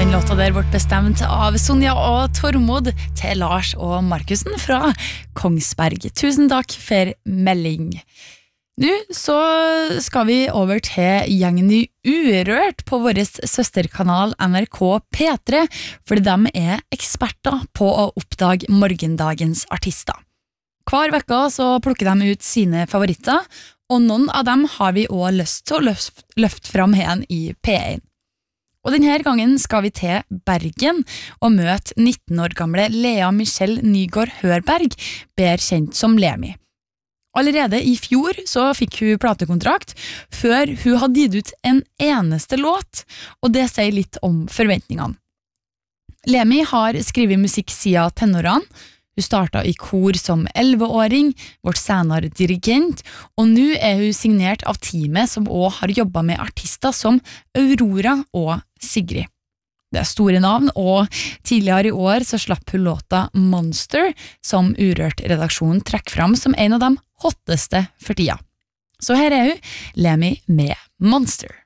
Den låta der ble bestemt av Sonja og Tormod til Lars og Markusen fra Kongsberg. Tusen takk for melding. Nå så skal vi over til gjengen i Urørt på vår søsterkanal NRK P3, fordi de er eksperter på å oppdage morgendagens artister. Hver vekka så plukker de ut sine favoritter, og noen av dem har vi også lyst til å løfte fram igjen i P1. Og denne gangen skal vi til Bergen og møte 19 år gamle Lea Michelle Nygaard Hørberg, bedre kjent som Lemi. Allerede i fjor så fikk hun platekontrakt, før hun hadde gitt ut en eneste låt, og det sier litt om forventningene. Lemi har skrevet musikk siden tenårene. Hun startet i kor som 11-åring, vårt senere dirigent, og nå er hun signert av teamet som også har jobbet med artister som Aurora og Sigrid. Det er store navn, og tidligere i år så slapp hun låta Monster, som Urørt-redaksjonen trekker fram som en av de hotteste for tida. Så her er hun, Lemi med Monster.